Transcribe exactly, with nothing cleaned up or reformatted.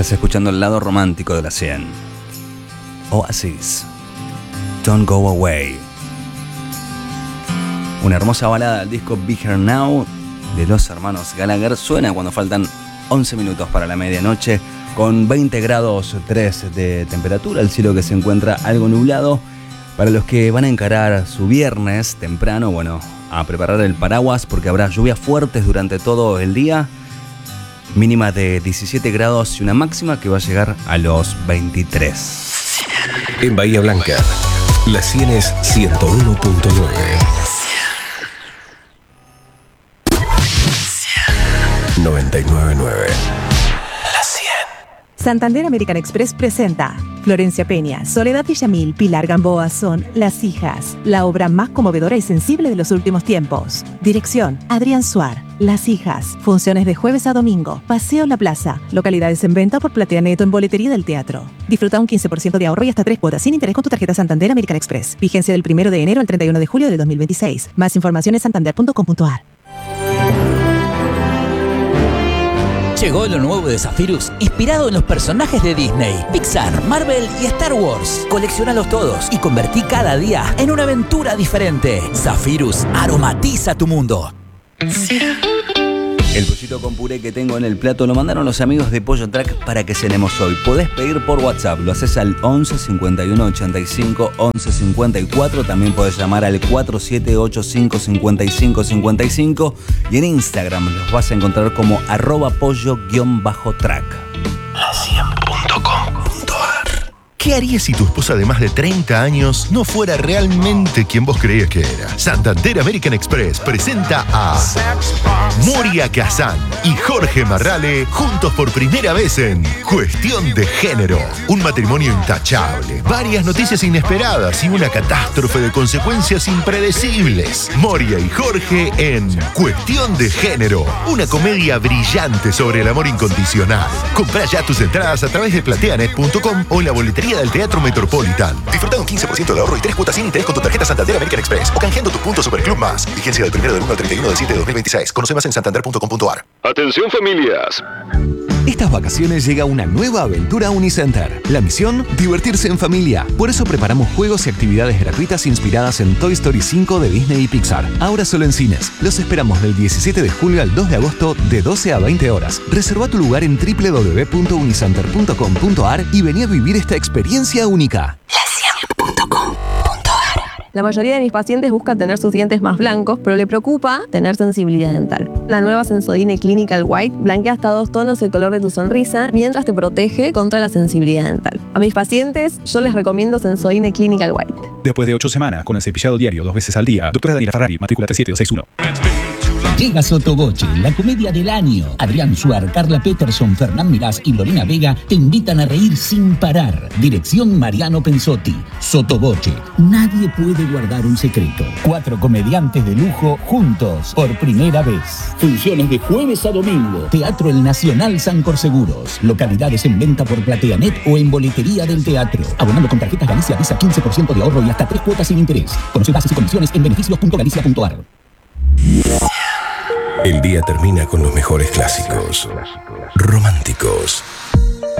Estás escuchando el lado romántico de la cien. Oasis, Don't Go Away. Una hermosa balada del disco Be Here Now de los hermanos Gallagher. Suena cuando faltan once minutos para la medianoche, con veinte grados tres de temperatura, el cielo que se encuentra algo nublado. Para los que van a encarar su viernes temprano, bueno, a preparar el paraguas porque habrá lluvias fuertes durante todo el día. Mínima de diecisiete grados y una máxima que va a llegar a los veintitrés. En Bahía Blanca, La cien es ciento uno punto nueve. noventa y nueve punto nueve. La cien. Santander American Express presenta Florencia Peña, Soledad Villamil, Pilar Gamboa son Las Hijas, la obra más conmovedora y sensible de los últimos tiempos. Dirección, Adrián Suar. Las Hijas, funciones de jueves a domingo, Paseo La Plaza, localidades en venta por Plateaneto en boletería del teatro. Disfruta un quince por ciento de ahorro y hasta tres cuotas sin interés con tu tarjeta Santander American Express. Vigencia del primero de enero al treinta y uno de julio del dos mil veintiséis. Más información en santander punto com punto a r. Llegó lo nuevo de Zephyrus, inspirado en los personajes de Disney, Pixar, Marvel y Star Wars. Colecciónalos todos y convertí cada día en una aventura diferente. Zephyrus aromatiza tu mundo. El pollito con puré que tengo en el plato lo mandaron los amigos de Pollo Track para que cenemos hoy. Podés pedir por WhatsApp, lo haces al once cincuenta y uno ochenta y cinco once cincuenta y cuatro. También podés llamar al cuatro siete ocho cinco cincuenta y cinco cincuenta y cinco. Y en Instagram los vas a encontrar como arroba pollo-track. La cien punto com punto a r. ¿Qué harías si tu esposa de más de treinta años no fuera realmente quien vos creías que era? Santander American Express presenta a Moria Kazan y Jorge Marrale juntos por primera vez en Cuestión de Género. Un matrimonio intachable, varias noticias inesperadas y una catástrofe de consecuencias impredecibles. Moria y Jorge en Cuestión de Género, una comedia brillante sobre el amor incondicional. Comprá ya tus entradas a través de plateanet punto com o en la boletería del Teatro Metropolitan. Disfruta un quince por ciento de ahorro y tres cuotas sin interés con tu tarjeta Santander American Express o canjeando tus puntos Superclub Más. Vigencia del primero del uno al treinta y uno de siete de dos mil veintiséis. Conoce más en santander punto com punto a r. Atención familias. Estas vacaciones llega una nueva aventura a Unicenter. La misión, divertirse en familia. Por eso preparamos juegos y actividades gratuitas inspiradas en Toy Story cinco de Disney y Pixar. Ahora solo en cines. Los esperamos del diecisiete de julio al dos de agosto de doce a veinte horas. Reserva tu lugar en doble u doble u doble u punto unicenter punto com punto a r y vení a vivir esta experiencia única. la cien punto com punto a r. La mayoría de mis pacientes buscan tener sus dientes más blancos, pero le preocupa tener sensibilidad dental. La nueva Sensodyne Clinical White blanquea hasta dos tonos el color de tu sonrisa mientras te protege contra la sensibilidad dental. A mis pacientes yo les recomiendo Sensodyne Clinical White. Después de ocho semanas con el cepillado diario dos veces al día, doctora Daniela Ferrari, matrícula tres siete dos seis uno. Llega Sotoboche, la comedia del año. Adrián Suar, Carla Peterson, Fernán Mirás y Lorena Vega te invitan a reír sin parar. Dirección Mariano Pensotti. Sotoboche, nadie puede guardar un secreto. Cuatro comediantes de lujo juntos por primera vez. Funciones de jueves a domingo. Teatro El Nacional San Corseguros. Localidades en venta por Plateanet o en boletería del teatro. Abonando con tarjetas Galicia Visa quince por ciento de ahorro y hasta tres cuotas sin interés. Conoce bases y condiciones en beneficios punto galicia punto a r. El día termina con los mejores clásicos románticos.